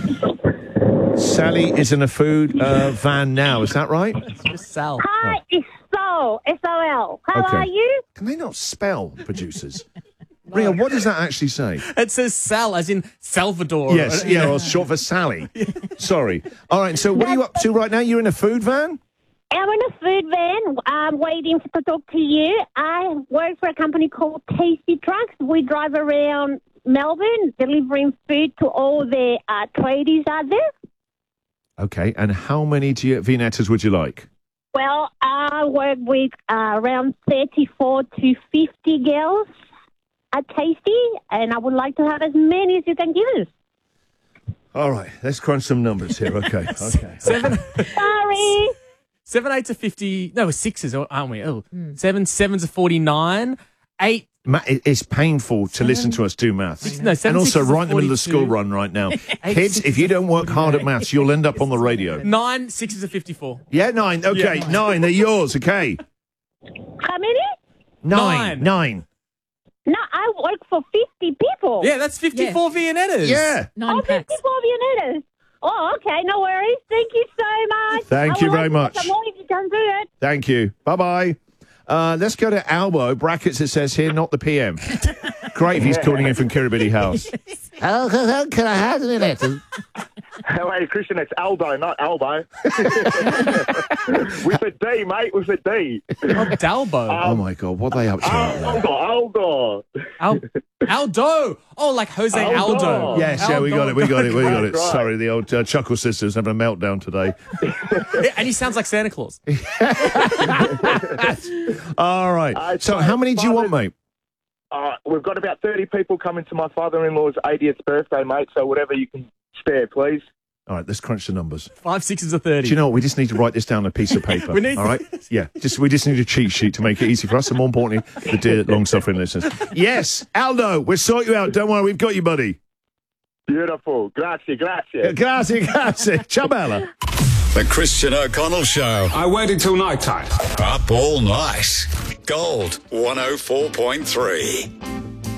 Sally is in a food van now. Is that right? It's just Sal. Hi, it's Sol. S-O-L. How are you? Can they not spell, producers? Ria, what does that actually say? It says Sal, as in Salvador. Yes, yeah, or short for Sally. Sorry. All right, so what are you up to right now? You're in a food van? I'm in a food van. I'm waiting to talk to you. I work for a company called Tasty Trucks. We drive around Melbourne delivering food to all the tradies out there. Okay, and how many Viennettas would you like? Well, I work with around 34 to 50 girls at Tasty, and I would like to have as many as you can give us. All right, let's crunch some numbers here. Okay, okay. Sorry. 7, 8 to 50. No, 6s, aren't we? Oh, 7, 7s are 49. 8. It's painful to listen to us do maths. No, 7, and also 6s are right in the middle of the 42. school run right now. Kids, if you don't work hard at maths, you'll end up on the radio. 9, 6s are 54. Yeah, 9. Okay, Yeah. 9. They're yours. Okay. How many? 9. No, I work for 50 people. Yeah, that's 54 Viennettas. Yeah. 9 packs. 54 Viennettas. Oh, okay, no worries. Thank you so much. Thank you very much. Some more if you can do it. Thank you. Bye-bye. Let's go to Albo. Brackets, it says here, not the PM. Great if he's calling in from Kirribilli House. How can I have a minute? Hey, Christian, it's Aldo, not Albo. With a D, mate, with a D. Oh, Dalbo. Oh, my God. What are they up to out there? Aldo. Aldo. Oh, like Jose Aldo. Yes, yeah, we got it. Right. Sorry, the old Chuckle Sisters having a meltdown today. And he sounds like Santa Claus. All right. So how many do you want, mate? We've got about 30 people coming to my father-in-law's 80th birthday, mate, so whatever you can spare, please. All right, let's crunch the numbers. 5, 6s are 30. Do you know what? We just need to write this down on a piece of paper. We need- all right? Yeah. We just need a cheat sheet to make it easy for us, and more importantly, the dear long-suffering listeners. Yes, Aldo, we'll sort you out. Don't worry, we've got you, buddy. Beautiful. Grazie. Grazie. Ciao, Bella. The Christian O'Connell Show. I waited till night time. Up all night. Gold 104.3.